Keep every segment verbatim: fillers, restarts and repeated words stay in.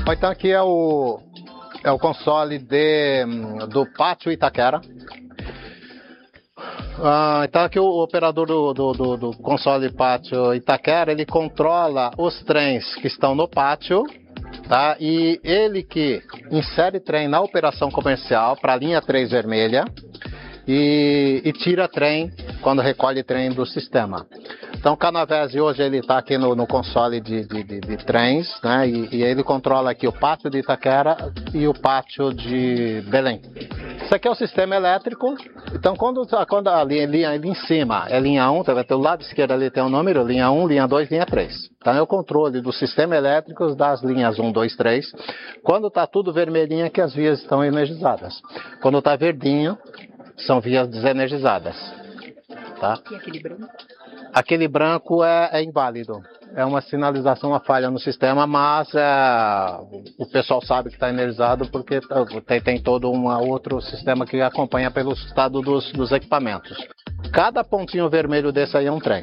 Então aqui é o, é o console de, do Pátio Itaquera. Ah, então aqui o operador do, do, do, do console Pátio Itaquera, ele controla os trens que estão no pátio, tá? E ele que insere trem na operação comercial para a linha três vermelha e, e tira trem quando recolhe trem do sistema. Então o Canavese hoje ele está aqui no, no console de, de, de, de trens, né? E, e ele controla aqui o pátio de Itaquera e o pátio de Belém. Isso aqui é o sistema elétrico. Então quando, quando a linha, linha ali em cima é linha um, tá, do lado esquerdo ali tem o um número, linha um, linha dois, linha três. Então é o controle do sistema elétrico das linhas um, dois, três. Quando está tudo vermelhinho é que as vias estão energizadas. Quando está verdinho, são vias desenergizadas. Tá? E aquele branco? Aquele branco é, é inválido. É uma sinalização, uma falha no sistema, mas é, o pessoal sabe que está energizado porque tem, tem todo um outro sistema que acompanha pelo estado dos, dos equipamentos. Cada pontinho vermelho desse aí é um trem.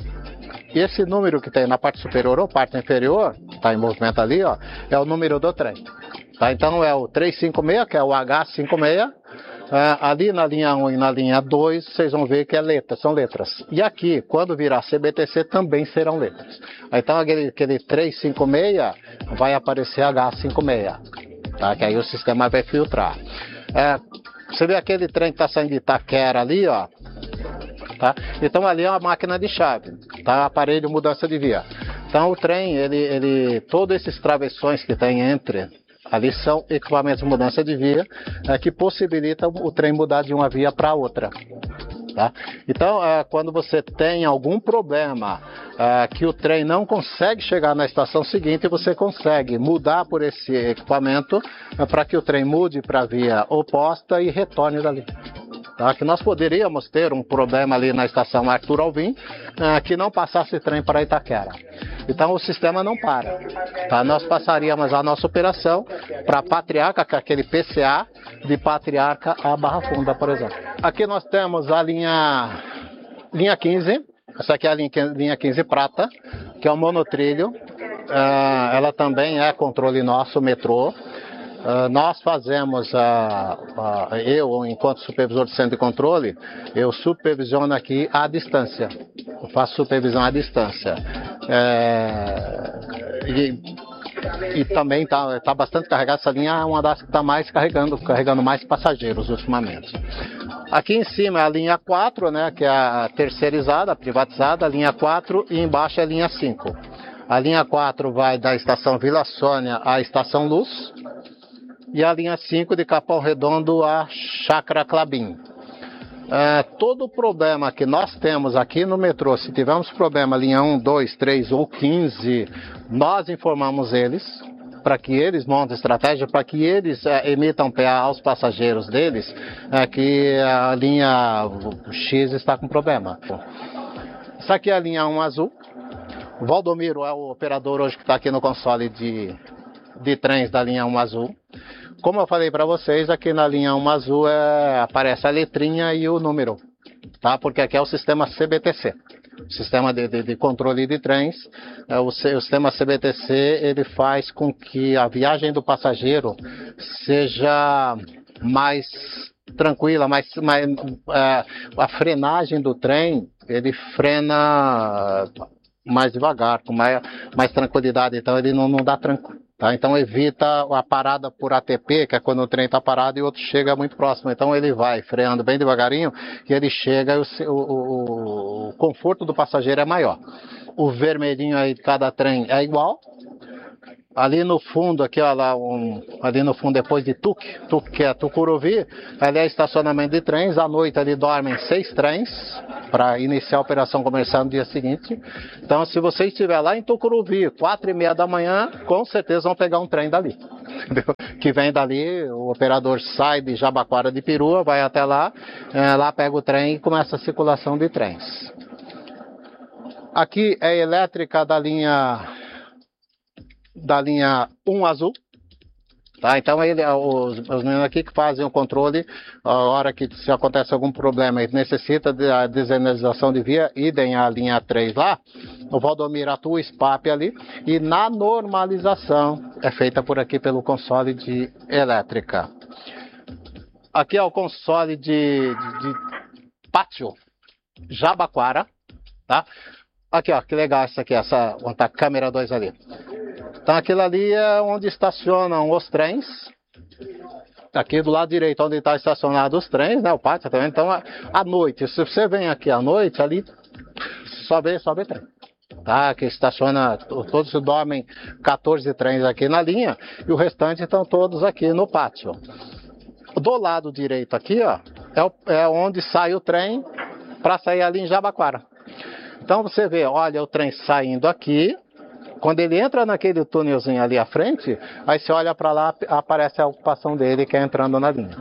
E esse número que tem na parte superior ou parte inferior, está em movimento ali, ó, é o número do trem. Tá? Então é o trezentos e cinquenta e seis, que é o H cinquenta e seis. É, ali na linha um e na linha dois, vocês vão ver que é letra, são letras. E aqui, quando virar C B T C, também serão letras. Então aquele, aquele trezentos e cinquenta e seis vai aparecer H cinquenta e seis. Tá? Que aí o sistema vai filtrar. É, você vê aquele trem que está saindo de Itaquera ali, ó. Tá? Então ali é uma máquina de chave, tá? Aparelho mudança de via. Então o trem, ele, ele, todos esses travessões que tem entre ali são equipamentos de mudança de via é, que possibilitam o trem mudar de uma via para outra. Tá? Então, é, quando você tem algum problema é, que o trem não consegue chegar na estação seguinte, você consegue mudar por esse equipamento é, para que o trem mude para a via oposta e retorne dali. Tá? Que nós poderíamos ter um problema ali na estação Arthur Alvim, uh, que não passasse trem para Itaquera. Então o sistema não para. Tá? Nós passaríamos a nossa operação para Patriarca, que é aquele P C A de Patriarca a Barra Funda, por exemplo. Aqui nós temos a linha, linha quinze, essa aqui é a linha, linha quinze prata, que é o monotrilho. Uh, ela também é controle nosso, metrô. Uh, nós fazemos, uh, uh, eu, enquanto supervisor de centro de controle, eu supervisiono aqui à distância. Eu faço supervisão à distância. É, e, e também está tá bastante carregada. Essa linha é uma das que está mais carregando, carregando mais passageiros ultimamente. Aqui em cima é a linha quatro, né, que é a terceirizada, a privatizada, a linha quatro, e embaixo é a linha cinco. A linha quatro vai da estação Vila Sônia à estação Luz. E a linha cinco de Capão Redondo a Chácara Clabim. É, todo o problema que nós temos aqui no metrô, se tivermos problema linha um, dois, três ou quinze, nós informamos eles, para que eles montem estratégia, para que eles é, emitam P A aos passageiros deles, é, que a linha X está com problema. Essa aqui é a linha um azul. O Valdomiro é o operador hoje que está aqui no console de, de trens da linha um azul. Como eu falei para vocês, aqui na linha um azul é, aparece a letrinha e o número, tá? Porque aqui é o sistema C B T C, sistema de, de, de controle de trens. É, o, o sistema C B T C ele faz com que a viagem do passageiro seja mais tranquila, mais, mais é, a frenagem do trem ele frena mais devagar, com mais, mais tranquilidade, então ele não, não dá tranquilo. Tá? Então evita a parada por A T P, que é quando o trem está parado e o outro chega muito próximo. Então ele vai freando bem devagarinho e ele chega e o, o, o conforto do passageiro é maior. O vermelhinho aí de cada trem é igual. Ali no fundo, aqui, ó, lá, um, ali no fundo, depois de Tuque, Tuque, que é Tucuruvi, ali é estacionamento de trens. À noite ali dormem seis trens para iniciar a operação comercial no dia seguinte. Então, se você estiver lá em Tucuruvi, quatro e meia da manhã, com certeza vão pegar um trem dali. Entendeu? Que vem dali, o operador sai de Jabaquara de Perua, vai até lá, é, lá pega o trem e começa a circulação de trens. Aqui é a elétrica da linha... da linha um azul, tá? Então ele, os, os meninos aqui que fazem o controle, a hora que se acontece algum problema e necessita de a desenergização de via, idem a linha três lá, o Valdomiro atua o S P A P ali, e na normalização é feita por aqui pelo console de elétrica. Aqui é o console de, de, de pátio Jabaquara, tá? Aqui, ó, que legal essa aqui, essa, onde tá a câmera dois ali. Então aquilo ali é onde estacionam os trens. Aqui do lado direito, onde está estacionado os trens, né? O pátio também. Então, à noite, se você vem aqui à noite, ali só vê, só vê trem. Tá? Que estaciona, todos dormem quatorze trens aqui na linha e o restante estão todos aqui no pátio. Do lado direito aqui, ó, é, o, é onde sai o trem para sair ali em Jabaquara. Então você vê, olha o trem saindo aqui. Quando ele entra naquele túnelzinho ali à frente, aí você olha para lá, aparece a ocupação dele que é entrando na linha.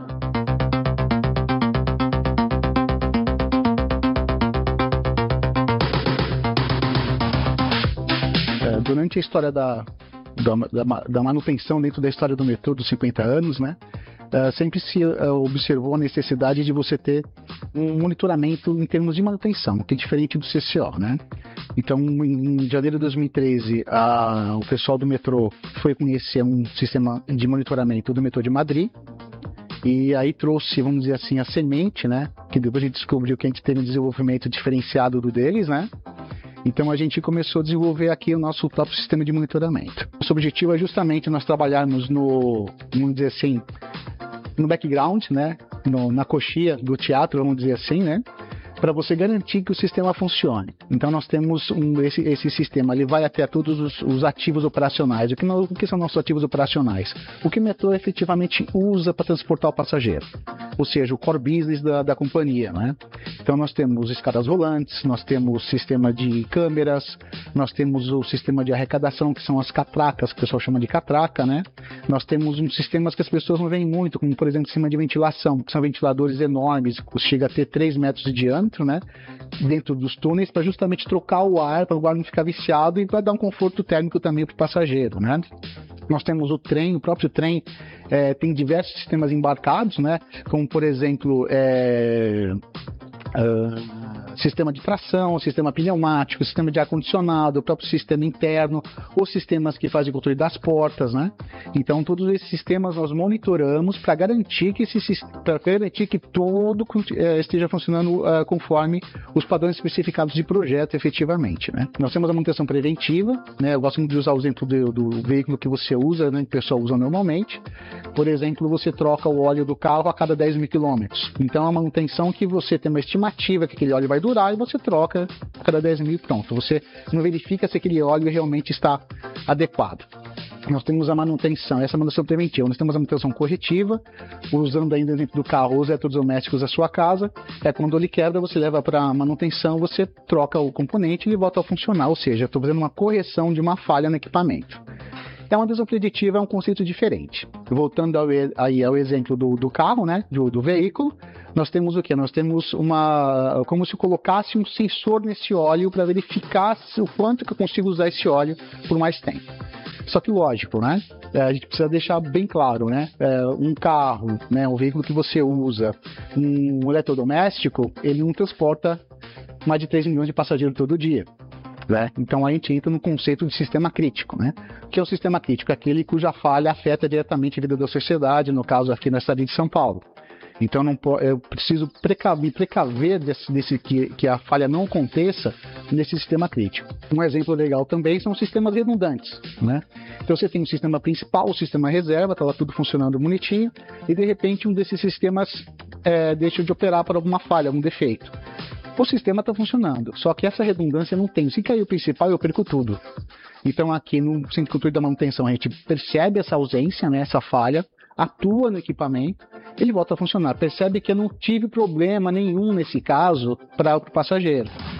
É, durante a história da, da, da manutenção dentro da história do metrô dos cinquenta anos, né? Uh, sempre se uh, observou a necessidade de você ter um monitoramento em termos de manutenção, que é diferente do C C O, né? Então, em, em janeiro de dois mil e treze, a, o pessoal do metrô foi conhecer um sistema de monitoramento do metrô de Madrid, e aí trouxe, vamos dizer assim, a semente, né? Que depois a gente descobriu que a gente teve um desenvolvimento diferenciado do deles, né? Então a gente começou a desenvolver aqui o nosso próprio sistema de monitoramento. Nosso objetivo é justamente nós trabalharmos no, vamos dizer assim, no background, né? No, na coxia do teatro, vamos dizer assim, né? Para você garantir que o sistema funcione. Então nós temos um, esse, esse sistema, ele vai até todos os, os ativos operacionais. O que, não, o que são nossos ativos operacionais? O que o metrô efetivamente usa para transportar o passageiro. Ou seja, o core business da, da companhia, né? Então nós temos escadas rolantes, nós temos sistema de câmeras, nós temos o sistema de arrecadação, que são as catracas, que o pessoal chama de catraca, né? Nós temos uns sistemas que as pessoas não veem muito, como por exemplo, sistema de ventilação, que são ventiladores enormes, que chega a ter três metros de diâmetro, né? Dentro dos túneis, para justamente trocar o ar, para o ar não ficar viciado e para dar um conforto térmico também para o passageiro, né? Nós temos o trem, o próprio trem é, tem diversos sistemas embarcados, né? Como por exemplo, é, uh, sistema de tração, sistema pneumático, sistema de ar-condicionado, o próprio sistema interno, os sistemas que fazem controle das portas, né? Então todos esses sistemas nós monitoramos para garantir que esse para garantir que todo é, esteja funcionando uh, conforme os padrões especificados de projeto efetivamente, né? Nós temos a manutenção preventiva, né? Eu gosto muito de usar o exemplo do, do veículo que você usa, né? Que o pessoal usa normalmente. Por exemplo, você troca o óleo do carro a cada dez mil quilômetros. Então a manutenção que você tem uma estimativa que aquele óleo vai durar e você troca a cada dez mil, pronto. Você não verifica se aquele óleo realmente está adequado. Nós temos a manutenção, essa manutenção preventiva, nós temos a manutenção corretiva, usando ainda dentro do carro os eletrodomésticos da sua casa, é quando ele quebra, você leva para manutenção, você troca o componente e ele volta a funcionar, ou seja, estou fazendo uma correção de uma falha no equipamento. A manutenção preditiva é um conceito diferente. Voltando ao, aí ao exemplo do, do carro, né, do, do veículo, nós temos o que? Nós temos uma, como se colocasse um sensor nesse óleo para verificar o quanto que eu consigo usar esse óleo por mais tempo. Só que lógico, né? A gente precisa deixar bem claro, né? Um carro, né? Um veículo que você usa, um eletrodoméstico, ele não transporta mais de três milhões de passageiros todo dia. Né? Então a gente entra no conceito de sistema crítico, né? O que é o sistema crítico? É aquele cuja falha afeta diretamente a vida da sociedade, no caso aqui na cidade de São Paulo. Então não, eu preciso precaver, precaver desse, desse, que, que a falha não aconteça nesse sistema crítico. Um exemplo legal também são os sistemas redundantes, né? Então você tem o sistema principal, o sistema reserva, está lá tudo funcionando bonitinho, e de repente um desses sistemas é, deixa de operar por alguma falha, algum defeito. O sistema está funcionando, só que essa redundância não tem. Se cair o principal, eu perco tudo. Então aqui no Centro de Controle da Manutenção a gente percebe essa ausência, né, essa falha, atua no equipamento, ele volta a funcionar. Percebe que eu não tive problema nenhum nesse caso para o passageiro.